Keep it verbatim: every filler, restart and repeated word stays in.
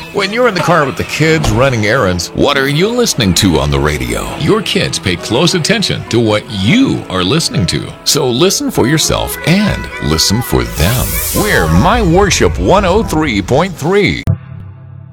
When you're in the car with the kids running errands, what are you listening to on the radio? Your kids pay close attention to what you are listening to. So listen for yourself and listen for them. We're My Worship one oh three point three.